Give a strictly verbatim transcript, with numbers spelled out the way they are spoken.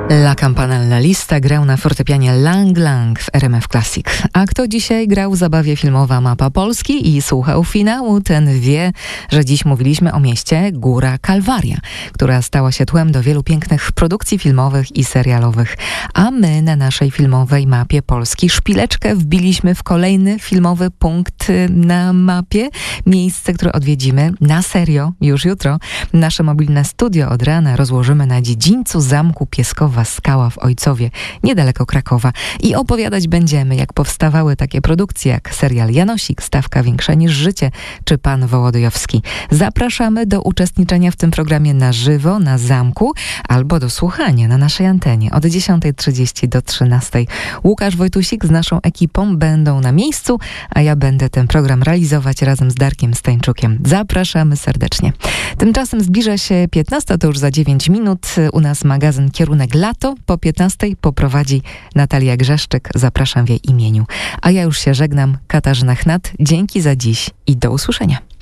La Campanella Lista grał na fortepianie Lang Lang w R M F Classic. A kto dzisiaj grał w zabawie filmowa Mapa Polski i słuchał finału, ten wie, że dziś mówiliśmy o mieście Góra Kalwaria, która stała się tłem do wielu pięknych produkcji filmowych i serialowych. A my na naszej filmowej mapie Polski szpileczkę wbiliśmy w kolejny filmowy punkt na mapie. Miejsce, które odwiedzimy na serio już jutro. Nasze mobilne studio od rana rozłożymy na dziedzińcu Zamku Pieskowa Skała w Ojcowie, niedaleko Krakowa. I opowiadać będziemy, jak powstawały takie produkcje jak serial Janosik, Stawka większa niż życie, czy Pan Wołodyjowski. Zapraszamy do uczestniczenia w tym programie na żywo, na zamku, albo do słuchania na naszej antenie od dziesiąta trzydzieści do trzynastej. Łukasz Wojtusik z naszą ekipą będą na miejscu, a ja będę ten program realizować razem z Darkiem Stańczukiem. Zapraszamy serdecznie. Tymczasem zbliża się piętnasta, to już za dziewięć minut. U nas magazyn Kierunek Lato. Po piętnastej poprowadzi Natalia Grzeszczyk. Zapraszam w jej imieniu. A ja już się żegnam. Katarzyna Chnat. Dzięki za dziś i do usłyszenia.